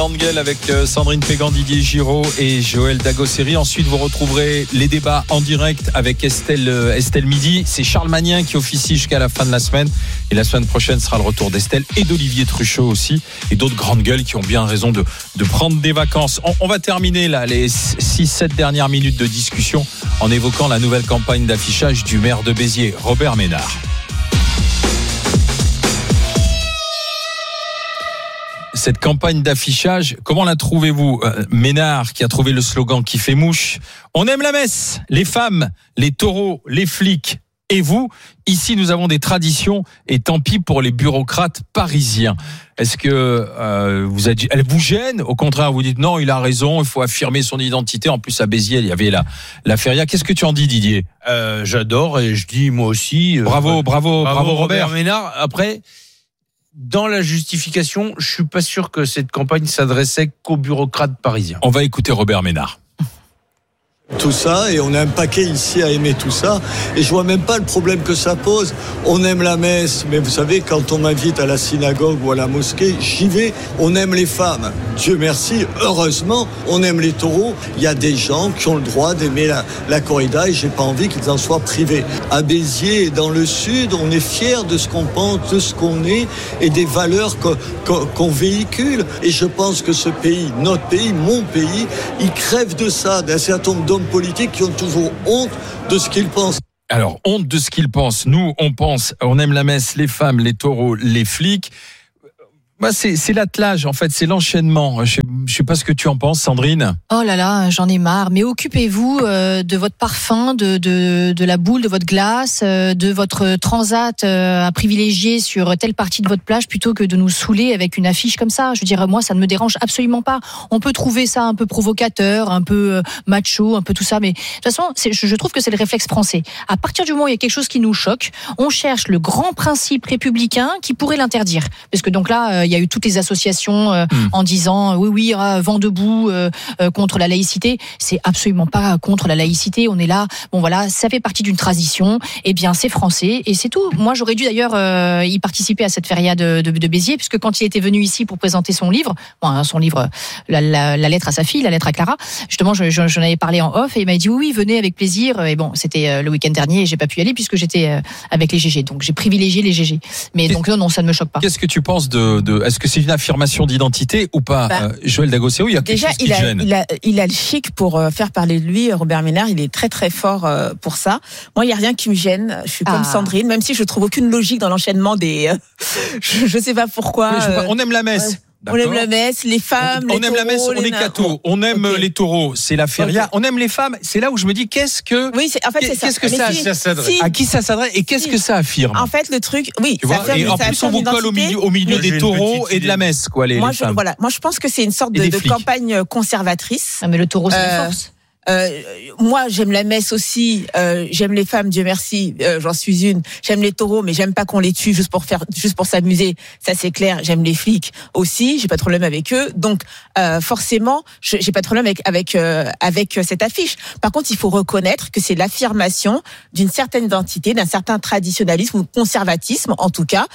grande gueule avec Sandrine Pégan, Didier Giraud et Joël Dagosseri. Ensuite, vous retrouverez les débats en direct avec Estelle Midi. C'est Charles Magnien qui officie jusqu'à la fin de la semaine. Et la semaine prochaine sera le retour d'Estelle et d'Olivier Truchot aussi. Et d'autres grandes gueules qui ont bien raison de prendre des vacances. On va terminer là les 6-7 dernières minutes de discussion en évoquant la nouvelle campagne d'affichage du maire de Béziers, Robert Ménard. Cette campagne d'affichage, comment la trouvez-vous ? Ménard qui a trouvé le slogan qui fait mouche. On aime la messe, les femmes, les taureaux, les flics et vous. Ici, nous avons des traditions et tant pis pour les bureaucrates parisiens. Est-ce que elle vous gêne ? Au contraire, vous dites non, il a raison, il faut affirmer son identité. En plus, à Béziers, il y avait la feria. Qu'est-ce que tu en dis, Didier ? J'adore et je dis moi aussi. Bravo Robert Ménard. Après, dans la justification, je suis pas sûr que cette campagne s'adressait qu'aux bureaucrates parisiens. On va écouter Robert Ménard. Tout ça, et on a un paquet ici à aimer tout ça, et je vois même pas le problème que ça pose. On aime la messe, mais vous savez, quand on m'invite à la synagogue ou à la mosquée, j'y vais. On aime les femmes, Dieu merci, heureusement. On aime les taureaux. Il y a des gens qui ont le droit d'aimer la corrida, et j'ai pas envie qu'ils en soient privés. À Béziers, dans le sud, on est fiers de ce qu'on pense, de ce qu'on est, et des valeurs qu'on véhicule. Et je pense que ce pays, notre pays, mon pays, il crève de ça, d'un certain nombre d'hommes politiques qui ont toujours honte de ce qu'ils pensent. Alors, honte de ce qu'ils pensent. Nous, on aime la messe, les femmes, les taureaux, les flics. Bah, c'est l'attelage, en fait, c'est l'enchaînement. Je sais pas ce que tu en penses, Sandrine. Oh là là, j'en ai marre. Mais occupez-vous de votre parfum, de la boule, de votre glace, de votre transat à privilégier sur telle partie de votre plage plutôt que de nous saouler avec une affiche comme ça. Je veux dire, moi, ça ne me dérange absolument pas. On peut trouver ça un peu provocateur, un peu macho, un peu tout ça. Mais de toute façon, je trouve que c'est le réflexe français. À partir du moment où il y a quelque chose qui nous choque, on cherche le grand principe républicain qui pourrait l'interdire. Parce que donc là, il y a eu toutes les associations en disant oui, vent debout contre la laïcité. C'est absolument pas contre la laïcité. On est là, bon voilà, ça fait partie d'une tradition. Eh bien, c'est français et c'est tout. Moi, j'aurais dû d'ailleurs y participer à cette feria de Béziers, puisque quand il était venu ici pour présenter son livre, la lettre à sa fille, la lettre à Clara, justement, j'en avais parlé en off et il m'a dit oui, venez avec plaisir. Et bon, c'était le week-end dernier et j'ai pas pu y aller puisque j'étais avec les GG. Donc, j'ai privilégié les GG. Mais donc non, ça ne me choque pas. Qu'est-ce que tu penses est-ce que c'est une affirmation d'identité ou pas, Joël Dagosseri? Il y a quelque chose qui gêne. Il a le chic pour faire parler de lui, Robert Ménard. Il est très très fort pour ça. Moi, il y a rien qui me gêne. Je suis comme Sandrine, même si je trouve aucune logique dans l'enchaînement des. Je sais pas pourquoi. On aime la messe. D'accord. On aime la messe, les femmes, on aime la messe, on est cathos. On aime les taureaux, c'est la feria. Okay. On aime les femmes, c'est là où je me dis qu'est-ce que ça s'adresse. À qui ça s'adresse et qu'est-ce que ça affirme? En fait, le truc, oui, tu vois, et en plus on vous colle au milieu des taureaux et de la messe, quoi, les femmes. Moi, je pense que c'est une sorte de campagne conservatrice. Mais le taureau, c'est la force. Moi, j'aime la messe aussi. J'aime les femmes, Dieu merci, j'en suis une. J'aime les taureaux, mais j'aime pas qu'on les tue juste pour s'amuser. Ça, c'est clair. J'aime les flics aussi. J'ai pas de problème avec eux. Donc, forcément, j'ai pas de problème avec cette affiche. Par contre, il faut reconnaître que c'est l'affirmation d'une certaine identité, d'un certain traditionnalisme ou conservatisme, en tout cas.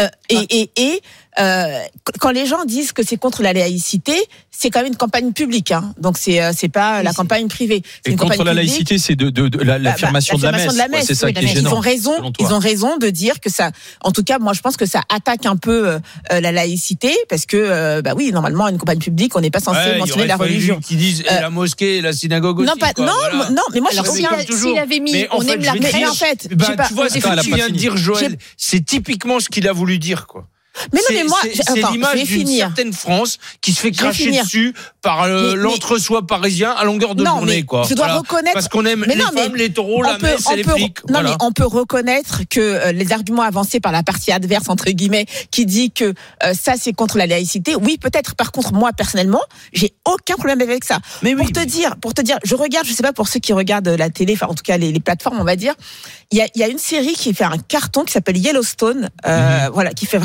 Quand les gens disent que c'est contre la laïcité, c'est quand même une campagne publique, hein. Donc c'est pas la campagne privée. C'est et contre la laïcité, c'est l'affirmation de la messe. Ouais, c'est ça qui est gênant. Ils ont raison de dire que ça. En tout cas, moi, je pense que ça attaque un peu la laïcité parce que oui, normalement, une campagne publique, on n'est pas censé mentionner la religion. Qui disent la mosquée, et la synagogue aussi. Non, mais moi, s'il avait mis, on aime la messe. Mais en fait, tu vois ce que tu viens de dire, Joël, c'est typiquement ce qu'il a voulu dire, quoi. Mais moi, c'est l'image d'une certaine France qui se fait cracher dessus par l'entre-soi parisien à longueur de journée, quoi. Je dois reconnaître. Parce qu'on aime les femmes, les taureaux, la messe et les flics. Non, mais on peut reconnaître que les arguments avancés par la partie adverse, entre guillemets, qui dit que ça, c'est contre la laïcité. Oui, peut-être. Par contre, moi, personnellement, j'ai aucun problème avec ça. Mais pour te dire, je regarde, je sais pas pour ceux qui regardent la télé, enfin, en tout cas, les plateformes, on va dire, il y a une série qui fait un carton qui s'appelle Yellowstone, voilà, qui fait vraiment un carton.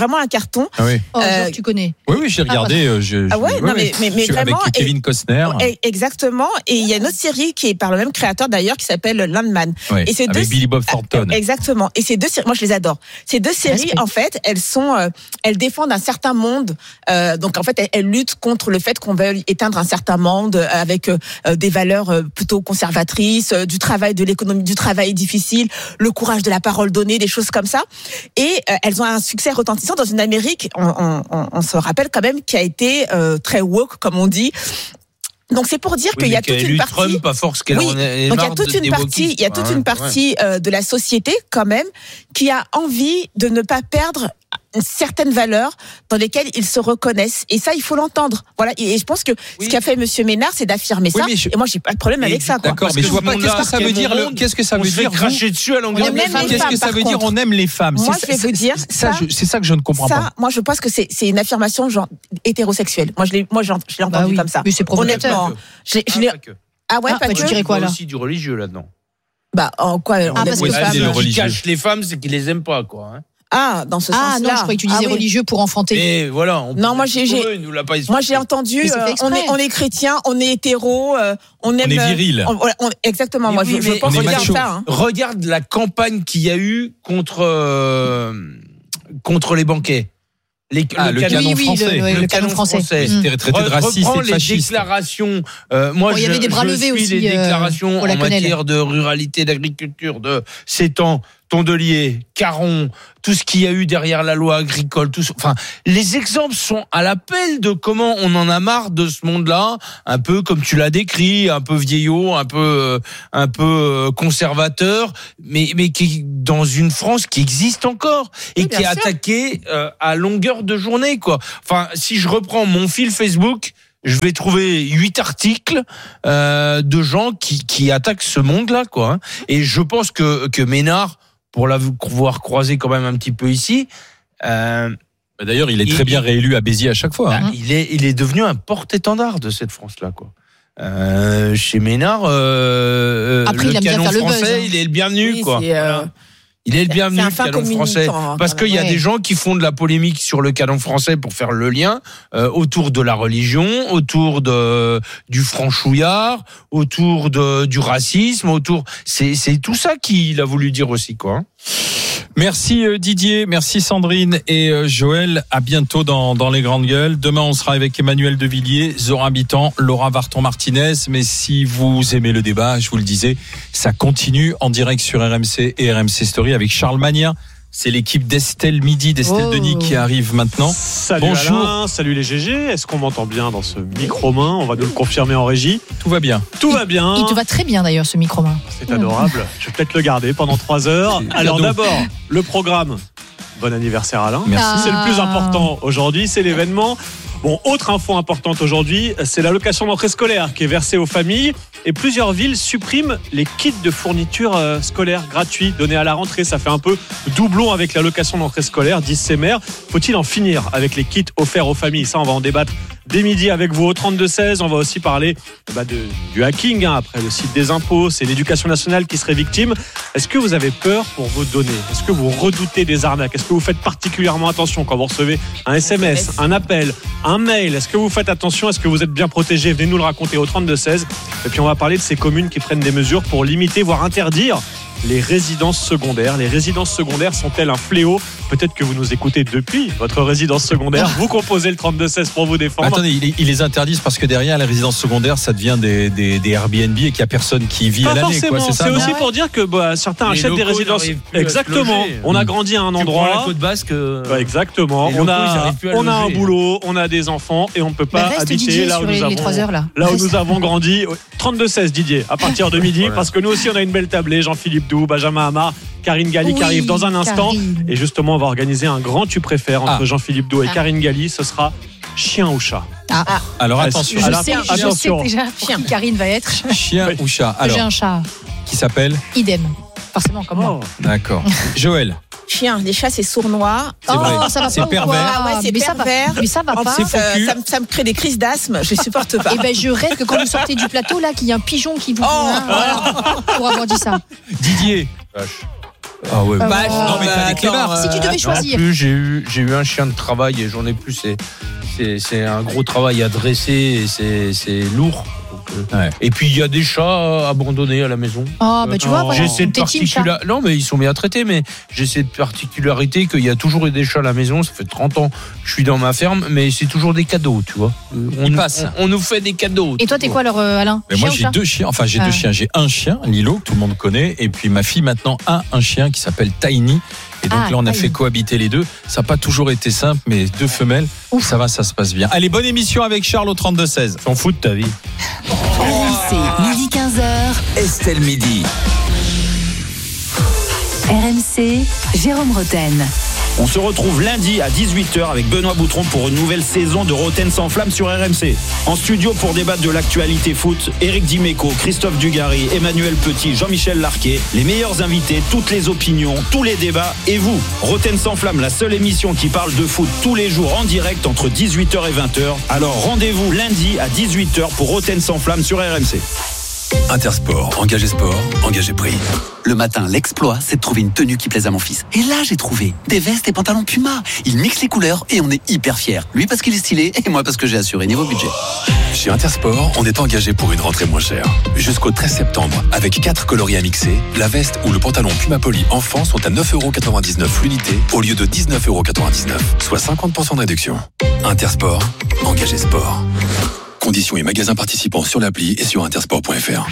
carton. Ah oui. Genre, tu connais. Oui, j'ai regardé. Mais vraiment. Avec Kevin Costner. Exactement. Et il y a une autre série qui est par le même créateur d'ailleurs qui s'appelle Landman. Oui, et c'est avec Billy Bob Thornton. Exactement. Et ces deux séries, moi je les adore. Ces deux séries, en fait, elles défendent un certain monde. Donc en fait, elles luttent contre le fait qu'on veuille éteindre un certain monde avec des valeurs plutôt conservatrices, du travail, de l'économie, du travail difficile, le courage de la parole donnée, des choses comme ça. Et elles ont un succès retentissant dans une Amérique, on se rappelle quand même, qui a été très woke, comme on dit. Donc c'est pour dire qu'il y a toute une partie. Trump, à force qu'elle donc il y a toute une partie de la société quand même qui a envie de ne pas perdre certaines valeurs dans lesquelles ils se reconnaissent. Et ça, il faut l'entendre. Voilà. Et je pense que ce qu'a fait Monsieur Ménard, c'est d'affirmer ça. Et moi, j'ai pas de problème avec ça. D'accord, mais je vois pas qu'est-ce que ça veut dire. Qu'est-ce que ça veut dire cracher dessus à longueur de temps. Qu'est-ce que ça veut dire? On aime les femmes. Moi, je vais vous dire ça. C'est ça que je ne comprends pas. Moi, je pense que c'est une affirmation genre hétérosexuelle. Moi, je l'ai entendu comme ça. Mais c'est provocateur. Ah ouais, pas que. Tu dirais quoi là? Aussi du religieux là-dedans. Bah en quoi? Parce que ceux qui cachent les femmes, c'est qu'ils les aiment pas, quoi. Ah, dans ce sens-là. Ah non, je croyais que tu disais religieux pour enfanter. Et voilà. Moi j'ai entendu. On est chrétien, on est hétéro, on aime. On est viril. Exactement. Moi, je pense que ça. Regarde la campagne qu'il y a eu contre les banquets. Le canon français. Le canon français. C'était traité de raciste et de fasciste. Les déclarations. Il y avait des bras levés aussi. Les déclarations en matière de ruralité, d'agriculture, de s'étend, Tondelier, Caron, tout ce qu'il y a eu derrière la loi agricole, les exemples sont à l'appel de comment on en a marre de ce monde-là, un peu comme tu l'as décrit, un peu vieillot, un peu conservateur, mais qui dans une France qui existe encore et qui est attaquée à longueur de journée, quoi. Enfin, si je reprends mon fil Facebook, je vais trouver 8 articles de gens qui attaquent ce monde-là, quoi. Et je pense que Ménard, pour l'avoir croisé quand même un petit peu ici. D'ailleurs, il est très bien réélu à Béziers à chaque fois. Il est devenu un porte-étendard de cette France-là, quoi. Chez Ménard, après, le canon français, il est le bienvenu, quoi. Il est le bienvenu, le canon français. Parce qu'il y a des gens qui font de la polémique sur le canon français pour faire le lien autour de la religion, autour du franchouillard, autour du racisme, c'est tout ça qu'il a voulu dire aussi, quoi. Merci Didier, merci Sandrine et Joël. À bientôt dans les grandes gueules. Demain, on sera avec Emmanuel Devilliers, Zora Habitant, Laura Varton-Martinez. Mais si vous aimez le débat, je vous le disais, ça continue en direct sur RMC et RMC Story avec Charles Magnin. C'est l'équipe d'Estelle Midi, d'Estelle Denis qui arrive maintenant. Salut Bonjour. Alain, salut les GG. Est-ce qu'on m'entend bien dans ce micro-main? On va nous le confirmer en régie. Tout va bien. Tout va bien. Il te va très bien d'ailleurs ce micro-main. C'est adorable. Je vais peut-être le garder pendant 3 heures. Alors d'abord, le programme. Bon anniversaire Alain. Merci. C'est le plus important aujourd'hui, c'est l'événement. Bon, autre info importante aujourd'hui, c'est l'allocation d'entrée scolaire qui est versée aux familles et plusieurs villes suppriment les kits de fourniture scolaire gratuits donnés à la rentrée. Ça fait un peu doublon avec l'allocation d'entrée scolaire, disent ces maires. Faut-il en finir avec les kits offerts aux familles? Ça, on va en débattre dès midi avec vous au 32-16. On va aussi parler du hacking, après le site des impôts. C'est l'éducation nationale qui serait victime. Est-ce que vous avez peur pour vos données? Est-ce que vous redoutez des arnaques? Est-ce que vous faites particulièrement attention quand vous recevez un SMS, un appel, un mail? Est-ce que vous faites attention? Est-ce que vous êtes bien protégé? Venez nous le raconter au 32-16. Et puis on va parler de ces communes qui prennent des mesures pour limiter, voire interdire les résidences secondaires. Les résidences secondaires sont-elles un fléau? Peut-être que vous nous écoutez depuis votre résidence secondaire. Vous composez le 32-16 pour vous défendre. Attendez, ils les interdisent parce que derrière, les résidences secondaires, ça devient des Airbnb et qu'il n'y a personne qui vit pas à l'année. Forcément, quoi, c'est ça, aussi pour dire que certains achètent des résidences. Exactement. On a grandi à un endroit. La côte basque. Exactement. On a un boulot, on a des enfants et on ne peut pas habiter là où nous avons grandi. 32-16 Didier, à partir de midi, parce que nous aussi on a une belle tablée. Jean-Philippe Doux, Benjamin Hamar, Karine Galli qui arrive dans un instant. Karine. Et justement, on va organiser un grand tu préfères entre Jean-Philippe Doux et Karine Galli. Ce sera chien ou chat. Alors attention. Je sais déjà pour qui Karine va être. Chien ou chat. Alors, j'ai un chat. Qui s'appelle? Idem. Forcément, comme moi. D'accord. Joël. Chien, les chats c'est sournois. C'est vrai. Ça va c'est pas pervers. C'est pervers. Mais ça va pas. Ça me crée des crises d'asthme. Je supporte pas. Et je rêve que quand vous sortez du plateau là, qu'il y a un pigeon qui vous. Pour avoir dit ça. Didier. Ah ouais. Ah, non, mais t'as des clébards. Si tu devais choisir. Plus, j'ai eu un chien de travail et j'en ai plus. C'est un gros travail à dresser et c'est lourd. Ouais. Et puis il y a des chats abandonnés à la maison. Oh, bah tu vois, voilà. J'ai cette T'es team chat. particularité. Non, mais ils sont bien traités, mais j'ai cette particularité qu'il y a toujours eu des chats à la maison. Ça fait 30 ans que je suis dans ma ferme, mais c'est toujours des cadeaux, tu vois. On nous fait des cadeaux. Et toi, t'es quoi alors, Alain? Mais moi, Chien ou j'ai chat? 2 chiens. Enfin, j'ai 2 Ah. chiens. J'ai un chien, Lilo, que tout le monde connaît. Et puis ma fille, maintenant, a un chien qui s'appelle Tiny. Et donc Ah, là, on a Tiny. fait cohabiter les deux. Ça n'a pas toujours été simple, mais 2 femelles, ça va, ça se passe bien. Allez, bonne émission avec Charles au 32-16. S'en fout de ta vie. RMC, midi 15h. Estelle Midi. RMC, Jérôme Roten. On se retrouve lundi à 18h avec Benoît Boutron pour une nouvelle saison de Roten sans flamme sur RMC. En studio pour débattre de l'actualité foot, Éric Dimeco, Christophe Dugarry, Emmanuel Petit, Jean-Michel Larquet, les meilleurs invités, toutes les opinions, tous les débats et vous. Roten sans flamme, la seule émission qui parle de foot tous les jours en direct entre 18h et 20h. Alors rendez-vous lundi à 18h pour Roten sans flamme sur RMC. Intersport, engagé sport, engagé prix. Le matin, l'exploit, c'est de trouver une tenue qui plaise à mon fils. Et là, j'ai trouvé des vestes et pantalons Puma. Il mixe les couleurs et on est hyper fiers. Lui parce qu'il est stylé et moi parce que j'ai assuré niveau budget. Chez Intersport, on est engagé pour une rentrée moins chère. Jusqu'au 13 septembre, avec 4 coloris à mixer, la veste ou le pantalon Puma Poly enfant sont à 9,99€ l'unité au lieu de 19,99€, soit 50% de réduction. Intersport, engagé sport. Conditions et magasins participants sur l'appli et sur intersport.fr.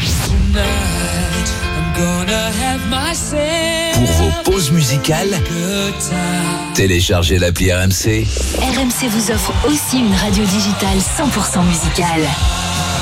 Pour vos pauses musicales, téléchargez l'appli RMC. RMC vous offre aussi une radio digitale 100% musicale.